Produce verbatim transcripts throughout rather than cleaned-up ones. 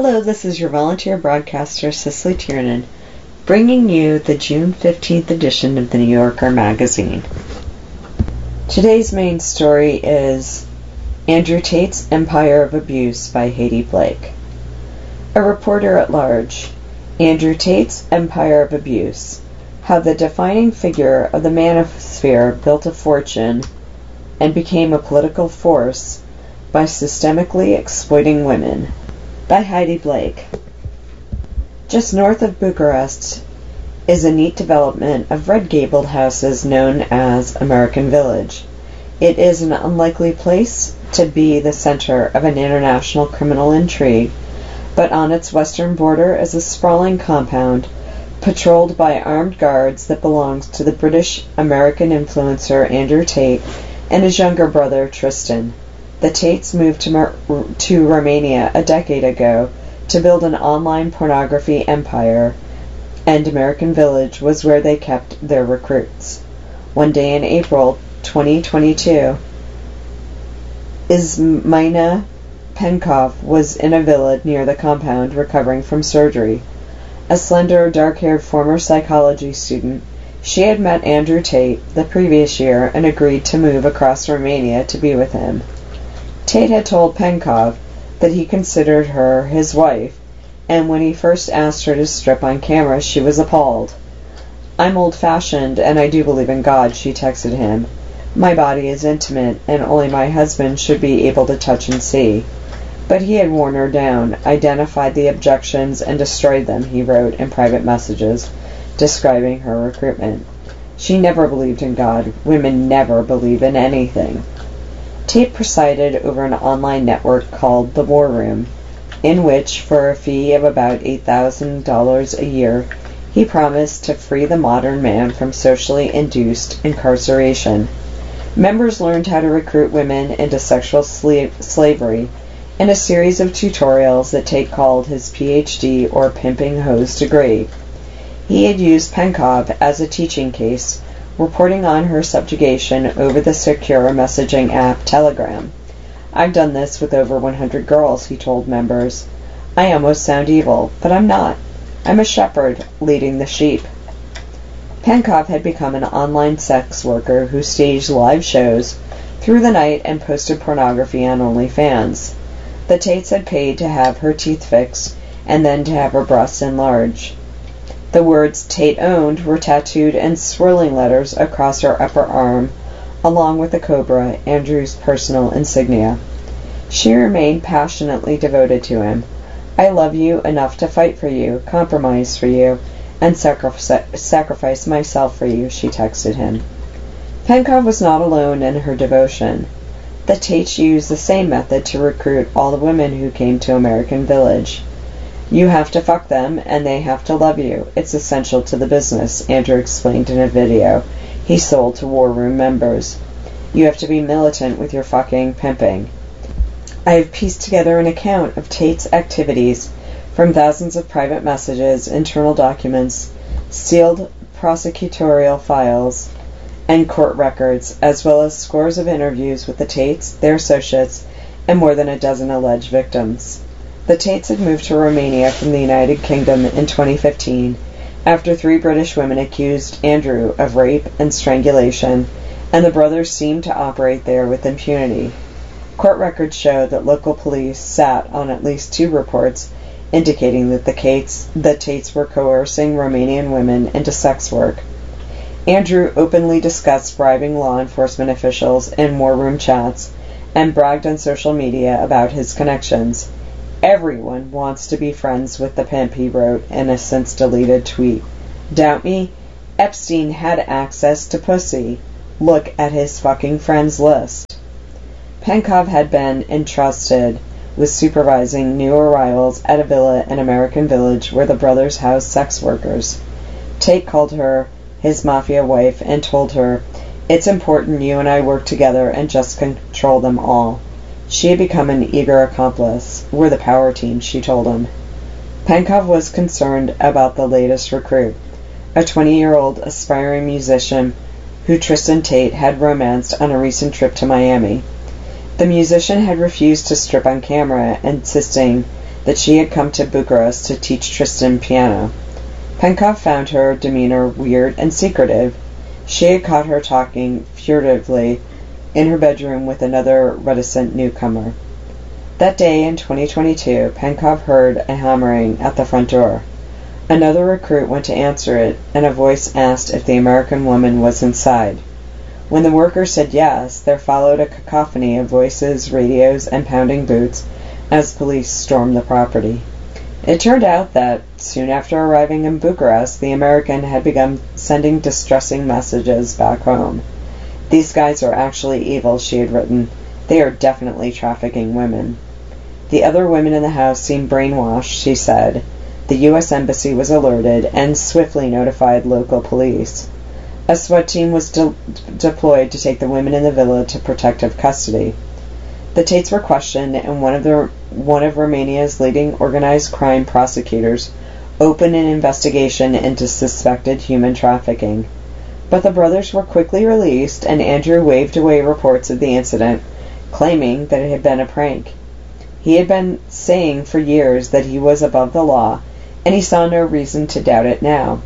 Hello, this is your volunteer broadcaster, Cicely Tiernan, bringing you the June fifteenth edition of the New Yorker magazine. Today's main story is Andrew Tate's Empire of Abuse by Haiti Blake. A reporter at large, Andrew Tate's Empire of Abuse, how the defining figure of the manosphere built a fortune and became a political force by systemically exploiting women, by Heidi Blake. Just north of Bucharest is a neat development of red-gabled houses known as American Village. It is an unlikely place to be the center of an international criminal intrigue, but on its western border is a sprawling compound patrolled by armed guards that belongs to the British-American influencer Andrew Tate and his younger brother Tristan. The Tates moved to, Mar- to Romania a decade ago to build an online pornography empire, and American Village was where they kept their recruits. One day in April twenty twenty-two, Ismina Penkov was in a villa near the compound recovering from surgery. A slender, dark-haired former psychology student, she had met Andrew Tate the previous year and agreed to move across Romania to be with him. Tate had told Penkov that he considered her his wife, and when he first asked her to strip on camera, she was appalled. "I'm old-fashioned, and I do believe in God," she texted him. "My body is intimate, and only my husband should be able to touch and see." But he had worn her down, identified the objections, and destroyed them, he wrote in private messages, describing her recruitment. She never believed in God. Women never believe in anything. Tate presided over an online network called The War Room, in which, for a fee of about eight thousand dollars a year, he promised to free the modern man from socially induced incarceration. Members learned how to recruit women into sexual sla- slavery in a series of tutorials that Tate called his P H D or Pimping Hose degree. He had used Penkov as a teaching case, reporting on her subjugation over the secure messaging app Telegram. "I've done this with over one hundred girls," he told members. "I almost sound evil, but I'm not. I'm a shepherd leading the sheep." Penkov had become an online sex worker who staged live shows through the night and posted pornography on OnlyFans. The Tates had paid to have her teeth fixed and then to have her breasts enlarged. The words Tate owned were tattooed in swirling letters across her upper arm, along with the cobra, Andrew's personal insignia. She remained passionately devoted to him. "I love you enough to fight for you, compromise for you, and sacrifice, sacrifice myself for you," she texted him. Penkov was not alone in her devotion. The Tates used the same method to recruit all the women who came to American Village. "You have to fuck them, and they have to love you. It's essential to the business," Andrew explained in a video he sold to War Room members. "You have to be militant with your fucking pimping." I have pieced together an account of Tate's activities from thousands of private messages, internal documents, sealed prosecutorial files, and court records, as well as scores of interviews with the Tates, their associates, and more than a dozen alleged victims. The Tates had moved to Romania from the United Kingdom in twenty fifteen after three British women accused Andrew of rape and strangulation, and the brothers seemed to operate there with impunity. Court records show that local police sat on at least two reports indicating that the Tates, the Tates were coercing Romanian women into sex work. Andrew openly discussed bribing law enforcement officials in war room chats and bragged on social media about his connections. "Everyone wants to be friends with the pimp," he wrote in a since-deleted tweet. "Doubt me? Epstein had access to pussy. Look at his fucking friends list." Penkov had been entrusted with supervising new arrivals at a villa in American Village where the brothers housed sex workers. Tate called her his mafia wife and told her, "It's important you and I work together and just control them all." She had become an eager accomplice. "We're the power team," she told him. Penkov was concerned about the latest recruit, a twenty-year-old aspiring musician who Tristan Tate had romanced on a recent trip to Miami. The musician had refused to strip on camera, insisting that she had come to Bucharest to teach Tristan piano. Penkov found her demeanor weird and secretive. She had caught her talking furtively in her bedroom with another reticent newcomer. That day in twenty twenty-two, Penkov heard a hammering at the front door. Another recruit went to answer it, and a voice asked if the American woman was inside. When the worker said yes, there followed a cacophony of voices, radios, and pounding boots as police stormed the property. It turned out that, soon after arriving in Bucharest, the American had begun sending distressing messages back home. "These guys are actually evil," she had written. "They are definitely trafficking women." The other women in the house seemed brainwashed, she said. The U S Embassy was alerted and swiftly notified local police. A SWAT team was de- deployed to take the women in the villa to protective custody. The Tates were questioned, and one of the one of Romania's leading organized crime prosecutors opened an investigation into suspected human trafficking. But the brothers were quickly released, and Andrew waved away reports of the incident, claiming that it had been a prank. He had been saying for years that he was above the law, and he saw no reason to doubt it now.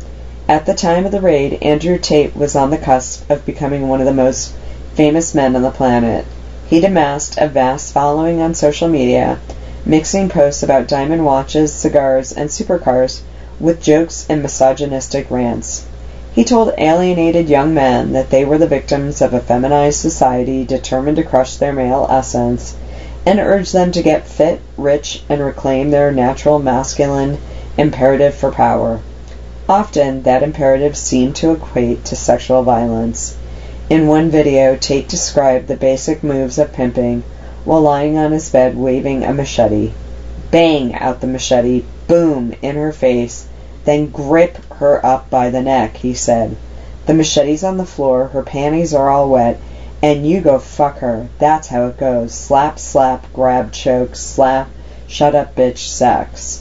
At the time of the raid, Andrew Tate was on the cusp of becoming one of the most famous men on the planet. He'd amassed a vast following on social media, mixing posts about diamond watches, cigars, and supercars with jokes and misogynistic rants. He told alienated young men that they were the victims of a feminized society determined to crush their male essence, and urged them to get fit, rich, and reclaim their natural masculine imperative for power. Often, that imperative seemed to equate to sexual violence. In one video, Tate described the basic moves of pimping while lying on his bed waving a machete. Bang out the machete, boom, in her face, then grip her up by the neck, he said. The machete's on the floor, her panties are all wet, and you go fuck her. That's how it goes. Slap, slap, grab, choke, slap, shut up, bitch, sex.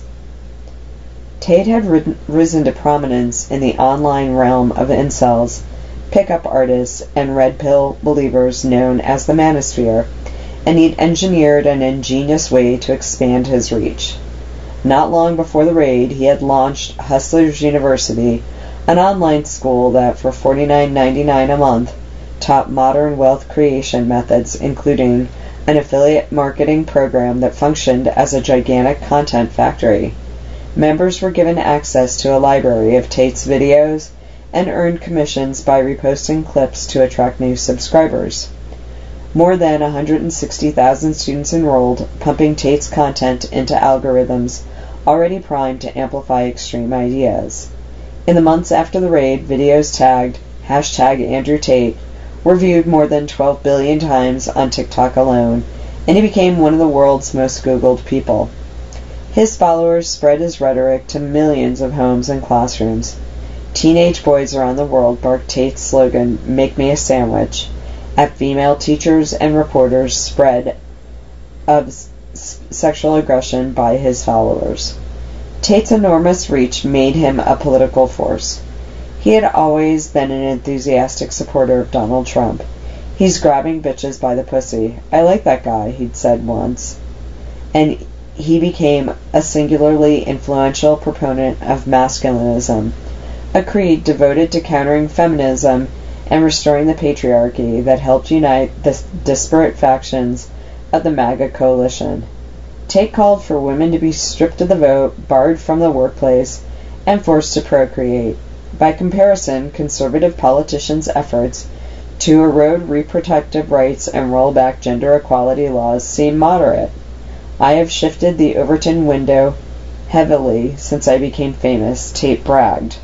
Tate had rid- risen to prominence in the online realm of incels, pickup artists, and red pill believers known as the Manosphere, and he'd engineered an ingenious way to expand his reach. Not long before the raid, he had launched Hustlers University, an online school that for forty-nine ninety-nine a month taught modern wealth creation methods, including an affiliate marketing program that functioned as a gigantic content factory. Members were given access to a library of Tate's videos and earned commissions by reposting clips to attract new subscribers. More than one hundred sixty thousand students enrolled, pumping Tate's content into algorithms already primed to amplify extreme ideas. In the months after the raid, videos tagged hashtag Andrew Tate were viewed more than twelve billion times on TikTok alone, and he became one of the world's most Googled people. His followers spread his rhetoric to millions of homes and classrooms. Teenage boys around the world barked Tate's slogan, "Make me a sandwich," at female teachers and reporters spread of s- sexual aggression by his followers. Tate's enormous reach made him a political force. He had always been an enthusiastic supporter of Donald Trump. "He's grabbing bitches by the pussy. I like that guy," he'd said once. And he became a singularly influential proponent of masculinism, a creed devoted to countering feminism and restoring the patriarchy that helped unite the disparate factions of the MAGA coalition. Tate called for women to be stripped of the vote, barred from the workplace, and forced to procreate. By comparison, conservative politicians' efforts to erode reproductive rights and roll back gender equality laws seem moderate. "I have shifted the Overton window heavily since I became famous," Tate bragged.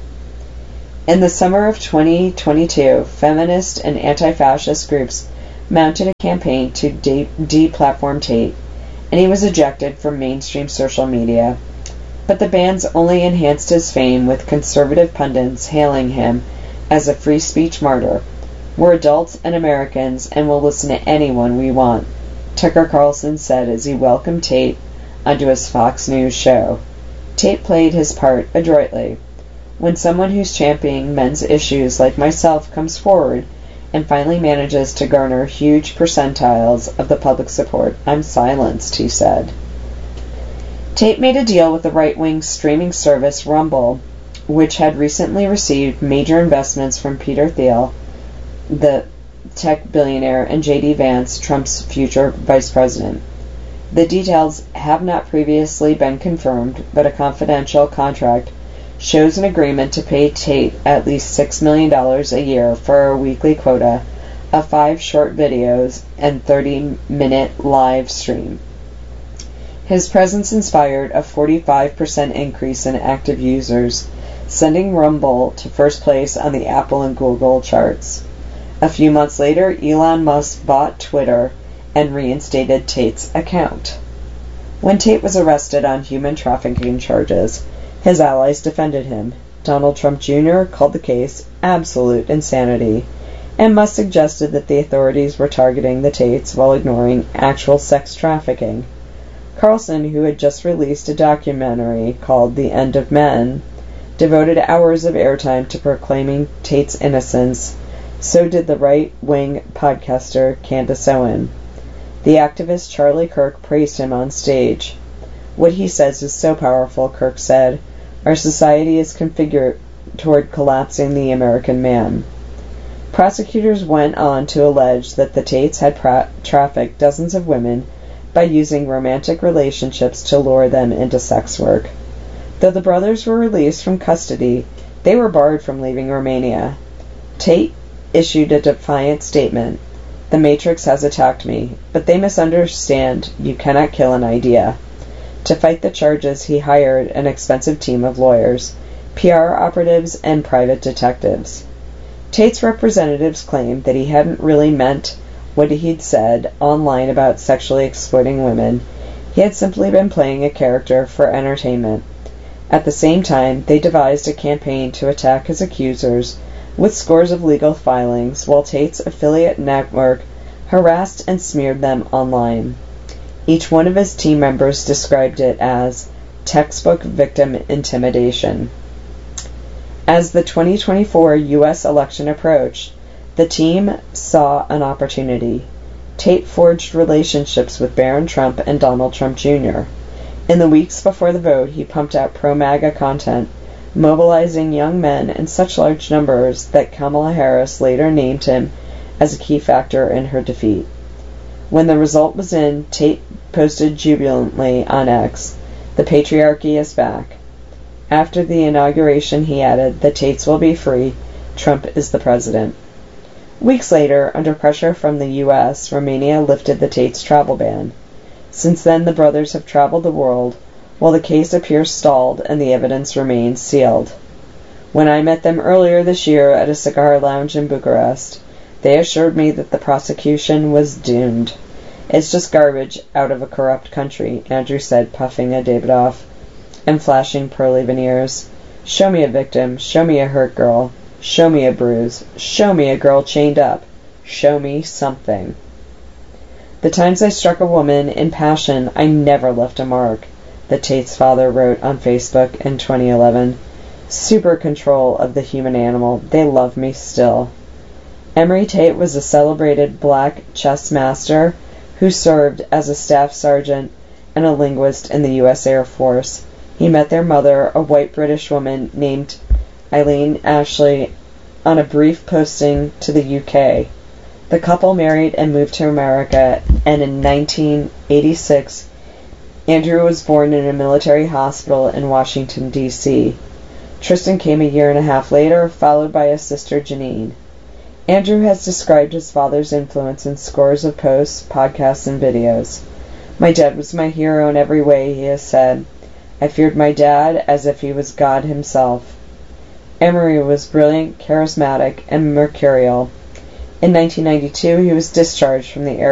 In the summer of twenty twenty-two, feminist and anti-fascist groups mounted a campaign to de- deplatform Tate, and he was ejected from mainstream social media. But the bans only enhanced his fame, with conservative pundits hailing him as a free speech martyr. "We're adults and Americans, and we'll listen to anyone we want," Tucker Carlson said as he welcomed Tate onto his Fox News show. Tate played his part adroitly. "When someone who's championing men's issues like myself comes forward and finally manages to garner huge percentiles of the public support, I'm silenced," he said. Tate made a deal with the right-wing streaming service Rumble, which had recently received major investments from Peter Thiel, the tech billionaire, and J D Vance, Trump's future vice president. The details have not previously been confirmed, but a confidential contract shows an agreement to pay Tate at least six million dollars a year for a weekly quota of five short videos and thirty-minute live stream. His presence inspired a forty-five percent increase in active users, sending Rumble to first place on the Apple and Google charts. A few months later, Elon Musk bought Twitter and reinstated Tate's account. When Tate was arrested on human trafficking charges, his allies defended him. Donald Trump Junior called the case absolute insanity, and Musk suggested that the authorities were targeting the Tates while ignoring actual sex trafficking. Carlson, who had just released a documentary called The End of Men, devoted hours of airtime to proclaiming Tate's innocence. So did the right-wing podcaster Candace Owen. The activist Charlie Kirk praised him on stage. "What he says is so powerful," Kirk said. "Our society is configured toward collapsing the American man." Prosecutors went on to allege that the Tates had pra- trafficked dozens of women by using romantic relationships to lure them into sex work. Though the brothers were released from custody, they were barred from leaving Romania. Tate issued a defiant statement. "The Matrix has attacked me, but they misunderstand you cannot kill an idea." To fight the charges, he hired an expensive team of lawyers, P R operatives, and private detectives. Tate's representatives claimed that he hadn't really meant what he'd said online about sexually exploiting women. He had simply been playing a character for entertainment. At the same time, they devised a campaign to attack his accusers with scores of legal filings, while Tate's affiliate network harassed and smeared them online. Each one of his team members described it as textbook victim intimidation. As the twenty twenty-four U S election approached, the team saw an opportunity. Tate forged relationships with Barron Trump and Donald Trump Junior In the weeks before the vote, he pumped out pro-MAGA content, mobilizing young men in such large numbers that Kamala Harris later named him as a key factor in her defeat. When the result was in, Tate posted jubilantly on X, "The patriarchy is back." After the inauguration, he added, "The Tates will be free. Trump is the president." Weeks later, under pressure from the U S, Romania lifted the Tates travel ban. Since then, the brothers have traveled the world, while the case appears stalled and the evidence remains sealed. When I met them earlier this year at a cigar lounge in Bucharest, they assured me that the prosecution was doomed. "It's just garbage out of a corrupt country," Andrew said, puffing a Davidoff and flashing pearly veneers. "Show me a victim. Show me a hurt girl. Show me a bruise. Show me a girl chained up. Show me something." "The times I struck a woman in passion, I never left a mark," the Tate's father wrote on Facebook in twenty eleven. "Super control of the human animal. They love me still." Emory Tate was a celebrated black chess master who served as a staff sergeant and a linguist in the U S Air Force. He met their mother, a white British woman named Eileen Ashley, on a brief posting to the U K. The couple married and moved to America, and in nineteen eighty-six, Andrew was born in a military hospital in Washington, D C Tristan came a year and a half later, followed by his sister Janine. Andrew has described his father's influence in scores of posts, podcasts, and videos. "My dad was my hero in every way," he has said. "I feared my dad as if he was God himself." Emory was brilliant, charismatic, and mercurial. In nineteen ninety-two, he was discharged from the Air